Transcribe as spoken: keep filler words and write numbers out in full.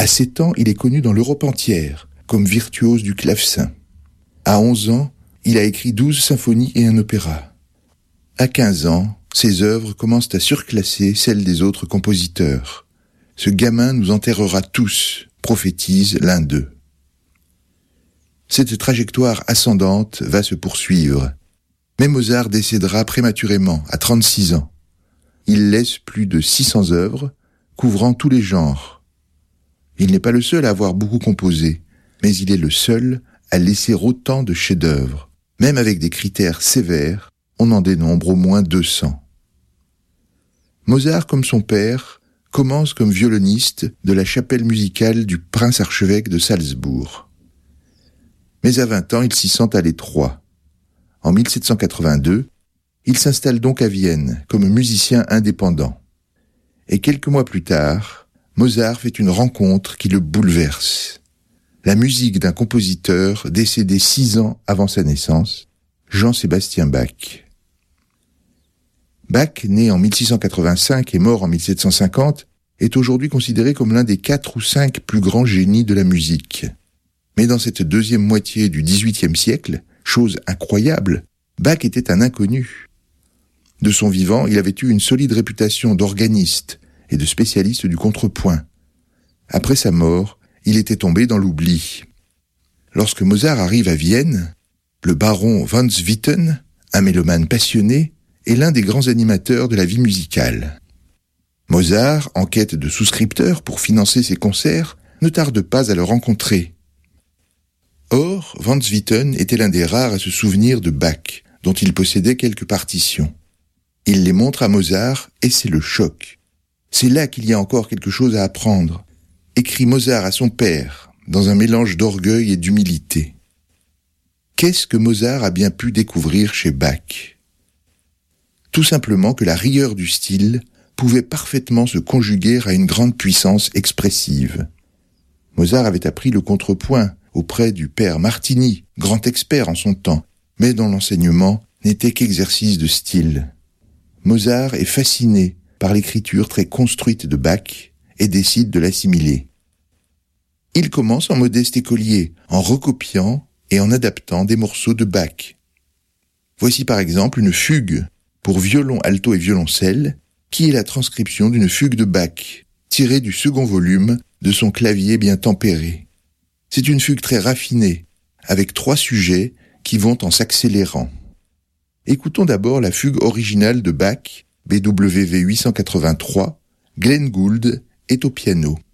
sept ans, il est connu dans l'Europe entière, comme virtuose du clavecin. À onze ans, il a écrit douze symphonies et un opéra. À quinze ans, ses œuvres commencent à surclasser celles des autres compositeurs. Ce gamin nous enterrera tous, prophétise l'un d'eux. Cette trajectoire ascendante va se poursuivre. Mais Mozart décédera prématurément, à trente-six ans. Il laisse plus de six cents œuvres, couvrant tous les genres. Il n'est pas le seul à avoir beaucoup composé, mais il est le seul à laisser autant de chefs-d'œuvre. Même avec des critères sévères, on en dénombre au moins deux cents. Mozart, comme son père, commence comme violoniste de la chapelle musicale du prince-archevêque de Salzbourg. Mais à vingt ans, il s'y sent à l'étroit. En mille sept cent quatre-vingt-deux, il s'installe donc à Vienne comme musicien indépendant. Et quelques mois plus tard, Mozart fait une rencontre qui le bouleverse. La musique d'un compositeur décédé six ans avant sa naissance, Jean-Sébastien Bach. Bach, né en mille six cent quatre-vingt-cinq et mort en mille sept cent cinquante, est aujourd'hui considéré comme l'un des quatre ou cinq plus grands génies de la musique. Mais dans cette deuxième moitié du dix-huitième siècle, chose incroyable, Bach était un inconnu. De son vivant, il avait eu une solide réputation d'organiste et de spécialiste du contrepoint. Après sa mort, il était tombé dans l'oubli. Lorsque Mozart arrive à Vienne, le baron von Swieten, un mélomane passionné, est l'un des grands animateurs de la vie musicale. Mozart, en quête de souscripteurs pour financer ses concerts, ne tarde pas à le rencontrer. Or, von Swieten était l'un des rares à se souvenir de Bach, dont il possédait quelques partitions. Il les montre à Mozart et c'est le choc. C'est là qu'il y a encore quelque chose à apprendre, écrit Mozart à son père, dans un mélange d'orgueil et d'humilité. Qu'est-ce que Mozart a bien pu découvrir chez Bach ? Tout simplement que la rigueur du style pouvait parfaitement se conjuguer à une grande puissance expressive. Mozart avait appris le contrepoint auprès du père Martini, grand expert en son temps, mais dont l'enseignement n'était qu'exercice de style. Mozart est fasciné par l'écriture très construite de Bach et décide de l'assimiler. Il commence en modeste écolier, en recopiant et en adaptant des morceaux de Bach. Voici par exemple une fugue pour violon, alto et violoncelle, qui est la transcription d'une fugue de Bach, tirée du second volume de son clavier bien tempéré. C'est une fugue très raffinée, avec trois sujets qui vont en s'accélérant. Écoutons d'abord la fugue originale de Bach, B W V huit cent quatre-vingt-trois, Glenn Gould est au piano.